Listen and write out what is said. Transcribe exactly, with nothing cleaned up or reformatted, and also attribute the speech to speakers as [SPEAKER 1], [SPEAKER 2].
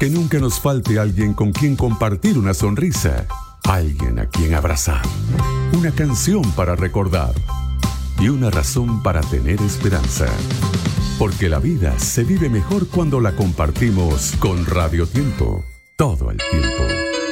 [SPEAKER 1] Que nunca nos falte alguien con quien compartir una sonrisa, alguien a quien abrazar, una canción para recordar y una razón para tener esperanza. Porque la vida se vive mejor cuando la compartimos con Radio Tiempo, todo el tiempo.